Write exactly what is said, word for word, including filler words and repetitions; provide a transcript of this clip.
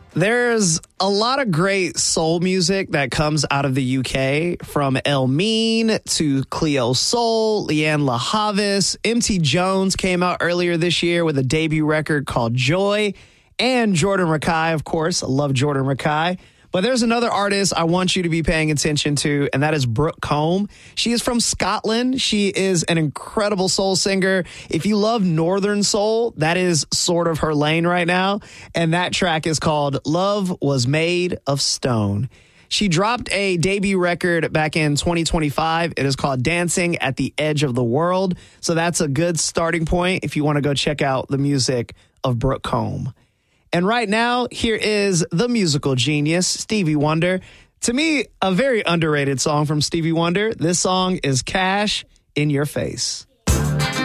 There's a lot of great soul music that comes out of the U K, from El Mean to Cleo Soul, Leanne LaHavis. M T Jones came out earlier this year with a debut record called Joy, and Jordan Rakei, of course. I love Jordan Rakei. But there's another artist I want you to be paying attention to, and that is Brooke Combe. She is from Scotland. She is an incredible soul singer. If you love Northern soul, that is sort of her lane right now. And that track is called Love Was Made of Stone. She dropped a debut record back in twenty twenty-five. It is called Dancing at the Edge of the World. So that's a good starting point if you want to go check out the music of Brooke Combe. And right now, here is the musical genius, Stevie Wonder. To me, a very underrated song from Stevie Wonder. This song is Cash in Your Face.